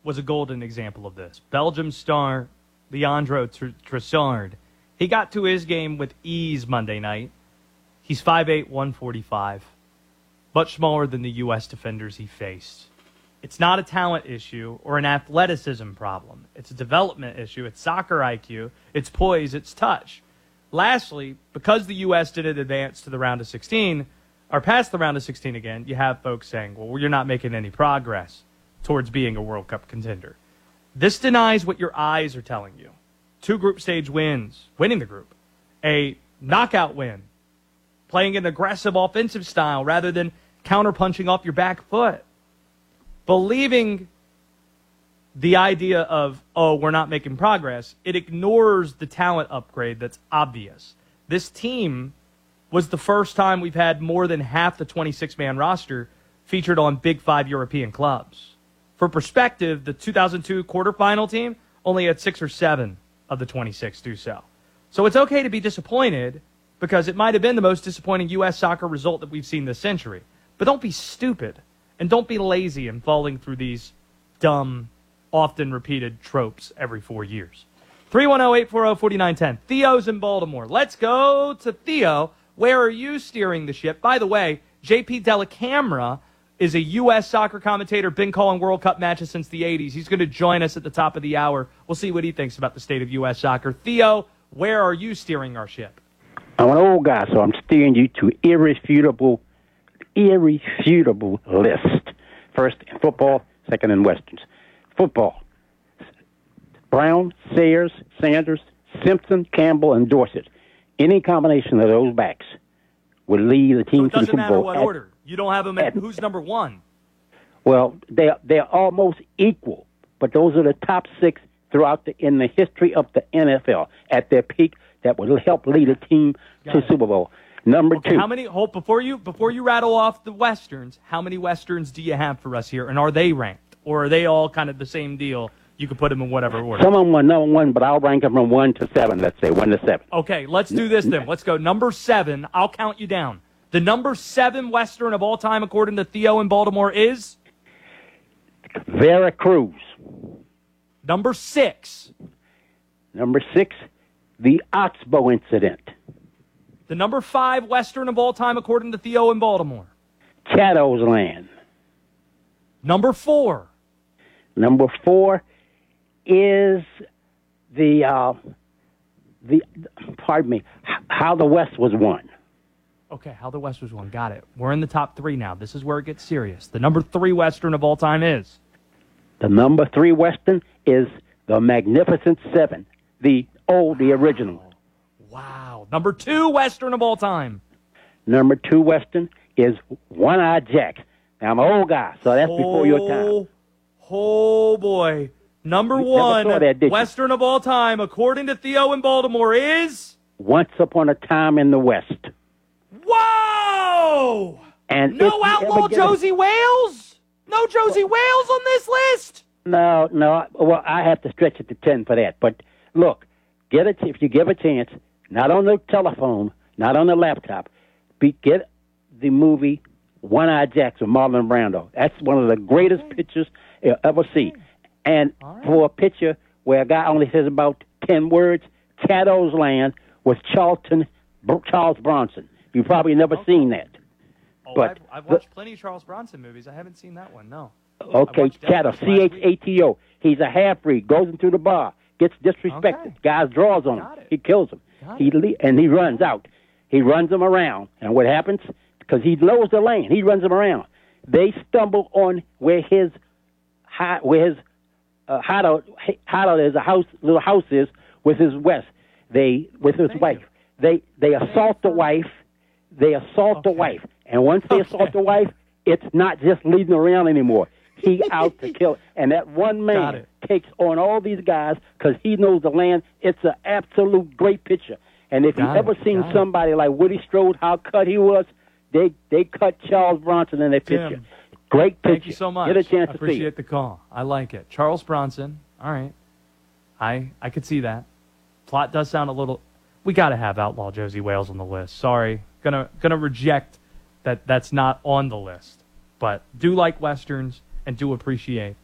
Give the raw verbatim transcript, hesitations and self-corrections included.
was a golden example of this. Belgium star Leandro Tr- Trossard. He got to his game with ease Monday night. He's five eight, one forty-five. Much smaller than the U S defenders he faced. It's not a talent issue or an athleticism problem. It's a development issue. It's soccer I Q. It's poise. It's touch. Lastly, because the U S didn't advance to the round of sixteen, or past the round of sixteen again, you have folks saying, well, you're not making any progress towards being a World Cup contender. This denies what your eyes are telling you. Two group stage wins, winning the group. A knockout win, playing an aggressive offensive style rather than counterpunching off your back foot. Believing the idea of, oh, we're not making progress, it ignores the talent upgrade that's obvious. This team was the first time we've had more than half the twenty-six man roster featured on Big Five European clubs. For perspective, the two thousand two quarterfinal team only had six or seven of the twenty-six do so. So it's okay to be disappointed because it might have been the most disappointing U S soccer result that we've seen this century. But don't be stupid and don't be lazy in falling through these dumb, often repeated tropes every four years. three one zero, eight four zero, four nine one zero. Theo's in Baltimore. Let's go to Theo. Where are you steering the ship? By the way, J P Dellacamera is a U S soccer commentator, been calling World Cup matches since the eighties. He's going to join us at the top of the hour. We'll see what he thinks about the state of U S soccer. Theo, where are you steering our ship? I'm an old guy, so I'm steering you to irrefutable, irrefutable list. First in football, second in westerns. Football. Brown, Sayers, Sanders, Simpson, Campbell, and Dorset. Any combination of those backs would lead the team so to the Super Bowl. It doesn't matter what at, order. You don't have them at, who's number one? Well, they they're almost equal, but those are the top six throughout the in the history of the N F L at their peak that would help lead a team Got to it. Super Bowl. Number okay, two. How many? Hold before you before you rattle off the westerns. How many westerns do you have for us here, and are they ranked, or are they all kind of the same deal? You can put them in whatever order. Some of them are number one, but I'll rank them from one to seven. Let's say one to seven. Okay, let's do this then. Let's go number seven. I'll count you down. The number seven Western of all time, according to Theo in Baltimore, is Veracruz. Number six. Number six, the Oxbow incident. The number five Western of all time, according to Theo in Baltimore. Caddo's Land. Number four. Number four is the uh, the pardon me, How the West Was Won. Okay, How the West Was Won. Got it. We're in the top three now. This is where it gets serious. The number three Western of all time is? The number three Western is the Magnificent Seven, the old, the original. Wow. Number two Western of all time? Number two Western is One-Eyed Jack. Now, I'm an old guy, so that's oh, before your time. Oh, boy. Number you one that, Western you? of all time, according to Theo in Baltimore, is? Once Upon a Time in the West. Whoa! And no outlaw Josie a... Wales? No Josie Wales on this list? No, no. Well, I have to stretch it to ten for that. But look, get it if you give a chance, not on the telephone, not on the laptop, be, get the movie One-Eyed Jack with Marlon Brando. That's one of the greatest okay. pictures you'll ever see. And right. for a picture where a guy only says about ten words, Caddo's Land with Charlton, Charles Bronson. You've probably never okay. seen that. Oh, but I've, I've watched the, plenty of Charles Bronson movies. I haven't seen that one, no. Okay, Caddo, C H A T O. He's a half-breed, goes into the bar, gets disrespected. Okay. Guys draws on Got him. It. He kills him. Got he le- And he runs out. He runs them around. And what happens? Because he knows the lane. He runs them around. They stumble on where his high, where his uh, hideout, hideout is, a house, little house is, with his west. They, with his Thank wife. You. They they assault the wife. They assault okay. the wife. And once they okay. assault the wife, it's not just leading around anymore. He out to kill. And that one man takes on all these guys because he knows the land. It's an absolute great picture. And if Got you've ever it. seen Got somebody it. like Woody Strode, how cut he was, they they cut Charles Bronson in their Tim, picture. Great picture. Thank you so much. Get a chance I to see appreciate it. the call. I like it. Charles Bronson. All right. I I could see that. Plot does sound a little... We got to have Outlaw Josie Wales on the list. Sorry. Gonna gonna reject that that's not on the list. But do like Westerns and do appreciate